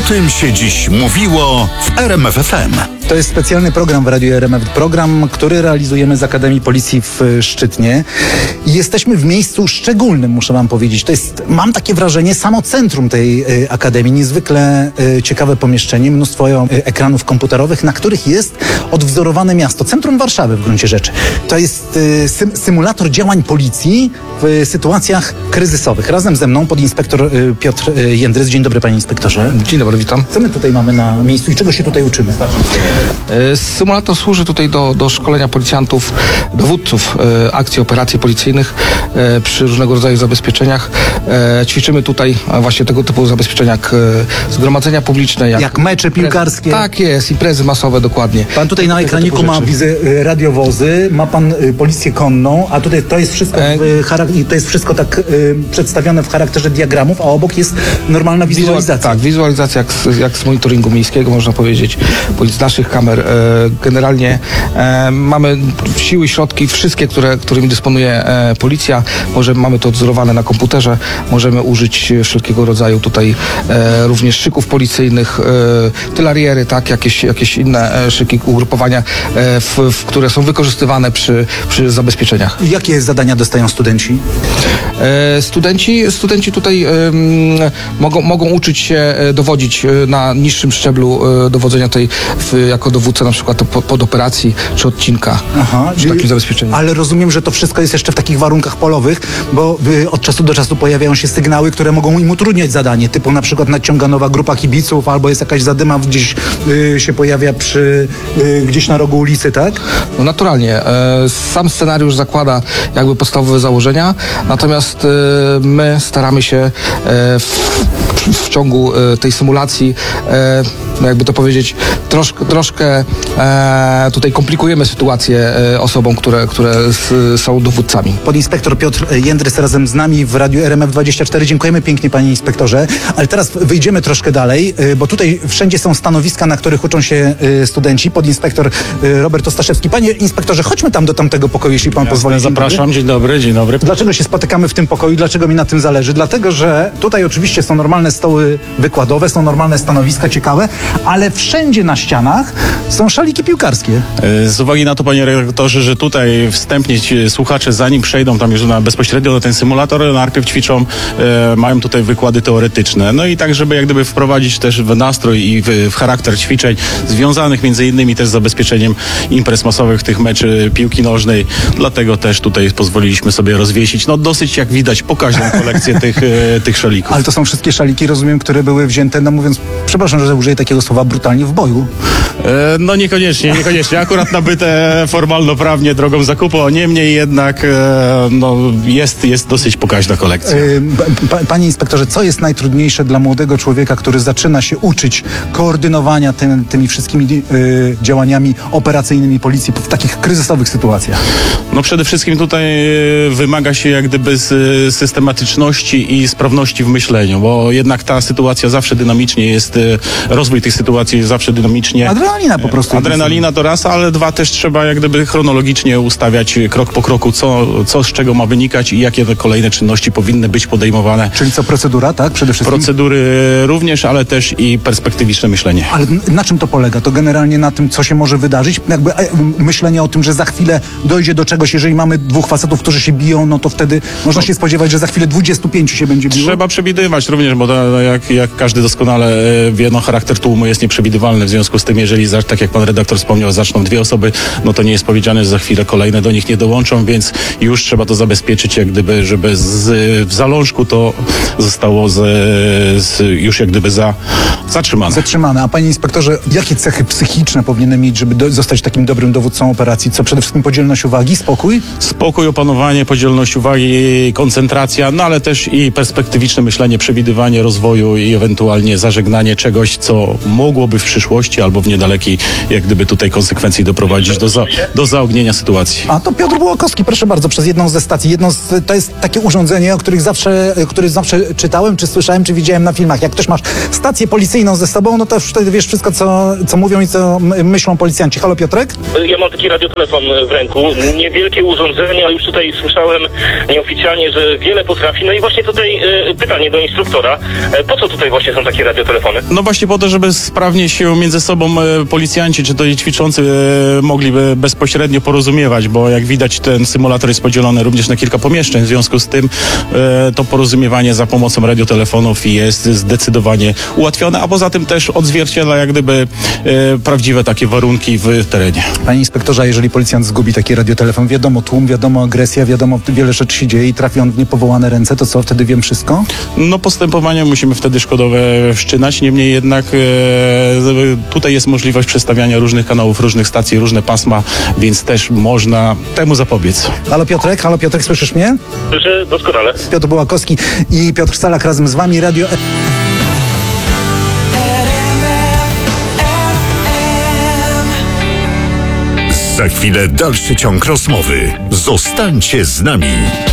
tym się dziś mówiło w RMF FM. To jest specjalny program w Radiu RMF, program, który realizujemy z Akademii Policji w Szczytnie. I jesteśmy w miejscu szczególnym, muszę wam powiedzieć. To jest, mam takie wrażenie, samo centrum tej Akademii. Niezwykle ciekawe pomieszczenie, mnóstwo ekranów komputerowych, na których jest odwzorowane miasto. Centrum Warszawy w gruncie rzeczy. To jest symulator działań policji w sytuacjach kryzysowych. Razem ze mną podinspektor Piotr Jędrys. Dzień dobry, panie inspektorze. Dzień dobry, witam. Co my tutaj mamy na miejscu i czego się tutaj uczymy? Symulator służy tutaj do szkolenia policjantów, dowódców akcji, operacji policyjnych przy różnego rodzaju zabezpieczeniach. Ćwiczymy tutaj właśnie tego typu zabezpieczenia jak zgromadzenia publiczne. Jak mecze piłkarskie. Tak jest, imprezy masowe, dokładnie. Pan tutaj na ekraniku ma, widzę, radiowozy, ma pan policję konną, a tutaj to jest wszystko tak przedstawione w charakterze diagramów, a obok jest normalna wizualizacja. Tak, wizualizacja jak z monitoringu miejskiego, można powiedzieć, z naszych kamer. Generalnie mamy siły, środki, wszystkie, którymi dysponuje policja. Mamy to odzorowane na komputerze. Możemy użyć wszelkiego rodzaju tutaj również szyków policyjnych, tylariery, tak, jakieś inne szyki, ugrupowania, które są wykorzystywane przy zabezpieczeniach. I jakie zadania dostają studenci? Studenci tutaj mogą uczyć się dowodzić na niższym szczeblu dowodzenia jako dowódca na przykład pod operacji czy odcinka przy takim zabezpieczeniu. Ale rozumiem, że to wszystko jest jeszcze w takich warunkach polowych, bo od czasu do czasu pojawiają się sygnały, które mogą im utrudniać zadanie, typu na przykład nadciąga nowa grupa kibiców, albo jest jakaś zadyma gdzieś się pojawia gdzieś na rogu ulicy, tak? No naturalnie. Sam scenariusz zakłada jakby podstawowe założenia, natomiast my staramy się w ciągu tej symulacji, jakby to powiedzieć, troszkę tutaj komplikujemy sytuację osobom, które są dowódcami. Podinspektor Piotr Jędrys razem z nami w Radiu RMF24. Dziękujemy pięknie, panie inspektorze. Ale teraz wyjdziemy troszkę dalej, bo tutaj wszędzie są stanowiska, na których uczą się studenci. Podinspektor Robert Ostaszewski. Panie inspektorze, chodźmy tam do tamtego pokoju, jeśli pan pozwoli. Zapraszam. Dzień dobry, dzień dobry. Dlaczego się spotykamy w tym pokoju? Dlaczego mi na tym zależy? Dlatego, że tutaj oczywiście są normalne stoły wykładowe, są normalne stanowiska ciekawe, ale wszędzie na ścianach są szaliki piłkarskie. Z uwagi na to, panie redaktorze, że tutaj wstępnie słuchacze, zanim przejdą tam już bezpośrednio na ten symulator, najpierw ćwiczą, mają tutaj wykłady teoretyczne. No i tak, żeby jak gdyby wprowadzić też w nastrój i w charakter ćwiczeń związanych między innymi też z zabezpieczeniem imprez masowych, tych meczy piłki nożnej. Dlatego też tutaj pozwoliliśmy sobie rozwiesić, dosyć jak widać pokaźną kolekcję tych szalików. Ale to są wszystkie szaliki, rozumiem, które były wzięte, mówiąc, przepraszam, że użyję takiego słowa, brutalnie w boju. Niekoniecznie. Akurat nabyte formalno-prawnie drogą zakupu, niemniej jednak jest dosyć pokaźna kolekcja. Panie inspektorze, co jest najtrudniejsze dla młodego człowieka, który zaczyna się uczyć koordynowania tymi wszystkimi działaniami operacyjnymi policji w takich kryzysowych sytuacjach? Przede wszystkim tutaj wymaga się jak gdyby systematyczności i sprawności w myśleniu, bo jednak ta sytuacja zawsze dynamicznie jest, rozwój tych sytuacji jest zawsze dynamicznie. Adrenalina po prostu. Adrenalina to raz, ale dwa też trzeba jak gdyby chronologicznie ustawiać krok po kroku, co z czego ma wynikać i jakie te kolejne czynności powinny być podejmowane. Czyli co, procedura, tak? Przede wszystkim? Procedury również, ale też i perspektywiczne myślenie. Ale na czym to polega? To generalnie na tym, co się może wydarzyć? Jakby myślenie o tym, że za chwilę dojdzie do czegoś, jeżeli mamy dwóch facetów, którzy się biją, to wtedy można się spodziewać, że za chwilę 25 się będzie biło? Trzeba przewidywać również, bo jak każdy doskonale wie, charakter tłumu jest nieprzewidywalny, w związku z tym, jeżeli tak jak pan redaktor wspomniał, zaczną dwie osoby, to nie jest powiedziane, że za chwilę kolejne do nich nie dołączą, więc już trzeba to zabezpieczyć, jak gdyby, żeby w zalążku to zostało już jak gdyby zatrzymane. A panie inspektorze, jakie cechy psychiczne powinien mieć, żeby zostać takim dobrym dowódcą operacji? Co przede wszystkim podzielność uwagi, spokój? Spokój, opanowanie, podzielność uwagi, koncentracja, ale też i perspektywiczne myślenie, przewidywanie rozwoju i ewentualnie zażegnanie czegoś, co mogłoby w przyszłości albo w niedalekiej, jak gdyby tutaj konsekwencji doprowadzić do zaognienia sytuacji. A to Piotr Bułakowski, proszę bardzo, przez jedną ze stacji. To jest takie urządzenie, o których zawsze czytałem, czy słyszałem, czy widziałem na filmach. Jak ktoś masz stację policyjną ze sobą, to już wtedy wiesz wszystko, co mówią i co myślą policjanci. Halo, Piotrek? Ja mam taki radiotelefon w ręku. Niewielkie urządzenie, ale już tutaj słyszałem nieoficjalnie, że wiele potrafi. No i właśnie tutaj pytanie do instruktora. Po co tutaj właśnie są takie radiotelefony? No właśnie po to, żeby sprawnie się między sobą policjanci czy to i ćwiczący mogliby bezpośrednio porozumiewać, bo jak widać ten symulator jest podzielony również na kilka pomieszczeń, w związku z tym to porozumiewanie za pomocą radiotelefonów jest zdecydowanie ułatwione, a poza tym też odzwierciedla jak gdyby prawdziwe takie warunki w terenie. Panie inspektorze, a jeżeli policjant zgubi taki radiotelefon, wiadomo tłum, wiadomo agresja, wiadomo wiele rzeczy się dzieje i trafi on w niepowołane ręce, to co, wtedy wiem wszystko? No postępowanie musimy wtedy szkodowe wszczynać, niemniej jednak tutaj jest możliwość przestawiania różnych kanałów, różnych stacji, różne pasma, więc też można temu zapobiec. Halo Piotrek, słyszysz mnie? Słyszę doskonale. Piotr Bułakowski i Piotr Salak razem z wami, Radio Za chwilę dalszy ciąg rozmowy. Zostańcie z nami.